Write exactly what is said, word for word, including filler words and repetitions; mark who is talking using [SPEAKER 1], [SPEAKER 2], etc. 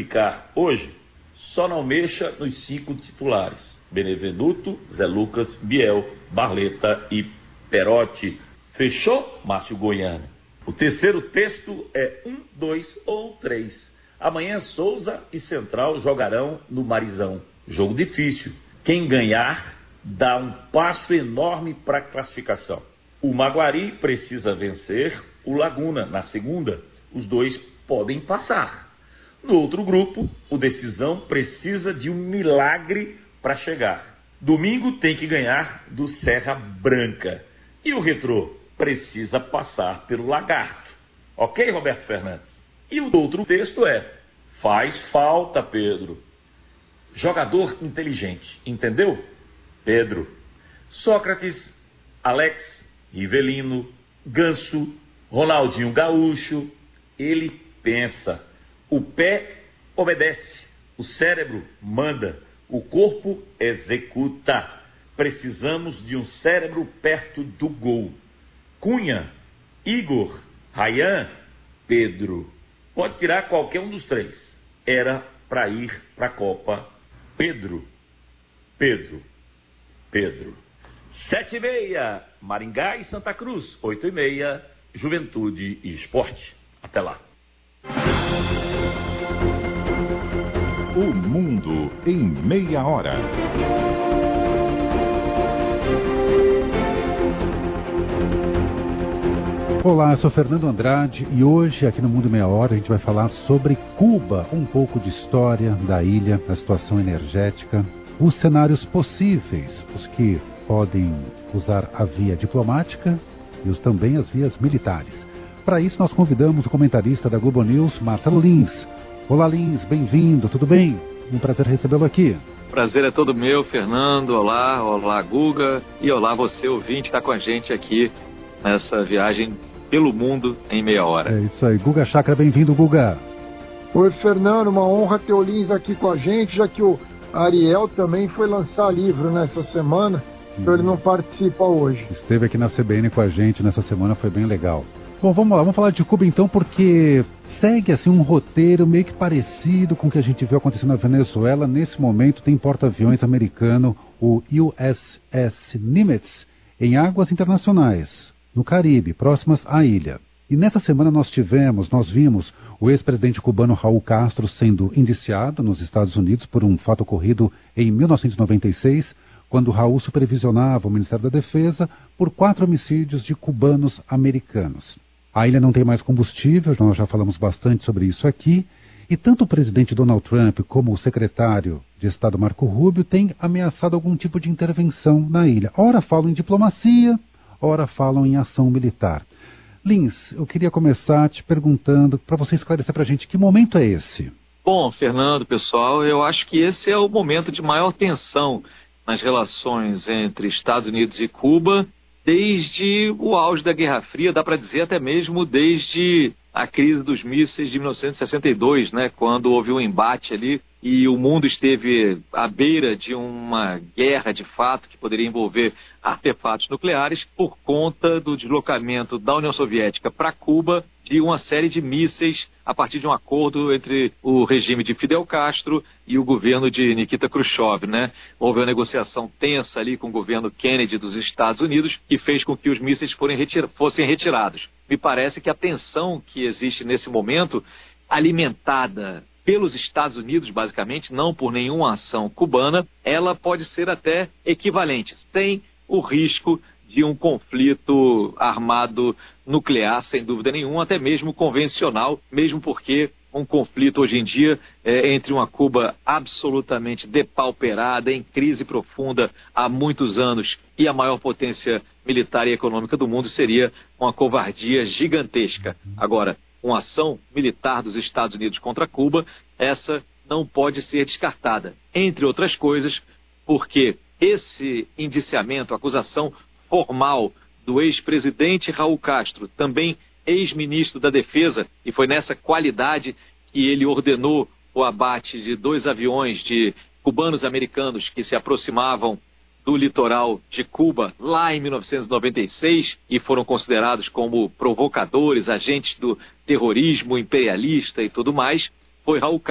[SPEAKER 1] Ficar hoje, só não mexa nos cinco titulares: Benevenuto, Zé Lucas, Biel, Barleta e Perotti. Fechou, Márcio Goiano? O terceiro texto é um, dois ou três. Amanhã Souza e Central jogarão no Marizão. Jogo difícil. Quem ganhar dá um passo enorme para a classificação. O Maguari precisa vencer o Laguna na segunda. Os dois podem passar. No outro grupo, o Decisão precisa de um milagre para chegar. Domingo tem que ganhar do Serra Branca. E o Retrô precisa passar pelo Lagarto. Ok, Roberto Fernandes? E o outro texto é: faz falta, Pedro. Jogador inteligente, entendeu? Pedro. Sócrates, Alex, Rivelino, Ganso, Ronaldinho Gaúcho. Ele pensa. O pé obedece, o cérebro manda, o corpo executa. Precisamos de um cérebro perto do gol. Cunha, Igor, Rayan, Pedro. Pode tirar qualquer um dos três. Era para ir para a Copa. Pedro, Pedro, Pedro. Sete e meia, Maringá e Santa Cruz. Oito e meia, Juventude e Esporte. Até lá.
[SPEAKER 2] O Mundo em Meia Hora.
[SPEAKER 3] Olá, eu sou Fernando Andrade e hoje aqui no Mundo em Meia Hora a gente vai falar sobre Cuba, um pouco de história da ilha, a situação energética, os cenários possíveis, os que podem usar a via diplomática e os também as vias militares. Para isso nós convidamos o comentarista da Globo News, Marcelo Lins. Olá, Lins, bem-vindo, tudo bem? Um prazer recebê-lo aqui.
[SPEAKER 4] Prazer é todo meu, Fernando. Olá, olá, Guga. E olá, você, ouvinte, que está com a gente aqui nessa viagem pelo mundo em meia hora.
[SPEAKER 3] É isso aí. Guga Chakra, bem-vindo, Guga.
[SPEAKER 5] Oi, Fernando, uma honra ter o Lins aqui com a gente, já que o Ariel também foi lançar livro nessa semana, Sim. então ele não participa hoje.
[SPEAKER 3] Esteve aqui na C B N com a gente nessa semana, foi bem legal. Bom, vamos lá, vamos falar de Cuba então, porque segue assim um roteiro meio que parecido com o que a gente viu acontecendo na Venezuela. Nesse momento tem porta-aviões americano, o U S S Nimitz, em águas internacionais, no Caribe, próximas à ilha. E nessa semana nós tivemos, nós vimos o ex-presidente cubano Raul Castro sendo indiciado nos Estados Unidos por um fato ocorrido em mil novecentos e noventa e seis, quando Raul supervisionava o Ministério da Defesa por quatro homicídios de cubanos americanos. A ilha não tem mais combustível, nós já falamos bastante sobre isso aqui, e tanto o presidente Donald Trump como o secretário de Estado Marco Rubio têm ameaçado algum tipo de intervenção na ilha. Ora falam em diplomacia, ora falam em ação militar. Lins, eu queria começar te perguntando, para você esclarecer para a gente, que momento é esse?
[SPEAKER 4] Bom, Fernando, pessoal, eu acho que esse é o momento de maior tensão nas relações entre Estados Unidos e Cuba, desde o auge da Guerra Fria, dá para dizer até mesmo desde a crise dos mísseis de mil novecentos e sessenta e dois, né, quando houve um embate ali e o mundo esteve à beira de uma guerra de fato que poderia envolver artefatos nucleares por conta do deslocamento da União Soviética para Cuba de uma série de mísseis a partir de um acordo entre o regime de Fidel Castro e o governo de Nikita Khrushchev, né? Houve uma negociação tensa ali com o governo Kennedy dos Estados Unidos que fez com que os mísseis forem retira- fossem retirados. Me parece que a tensão que existe nesse momento, alimentada pelos Estados Unidos, basicamente, não por nenhuma ação cubana, ela pode ser até equivalente, sem o risco de um conflito armado nuclear, sem dúvida nenhuma, até mesmo convencional, mesmo porque um conflito hoje em dia é, entre uma Cuba absolutamente depauperada, em crise profunda há muitos anos, e a maior potência militar e econômica do mundo seria uma covardia gigantesca. Agora, uma ação militar dos Estados Unidos contra Cuba, essa não pode ser descartada. Entre outras coisas, porque esse indiciamento, acusação formal do ex-presidente Raul Castro, também ex-ministro da Defesa, e foi nessa qualidade que ele ordenou o abate de dois aviões de cubanos americanos que se aproximavam do litoral de Cuba lá em mil novecentos e noventa e seis e foram considerados como provocadores, agentes do terrorismo imperialista e tudo mais, foi Raul Castro.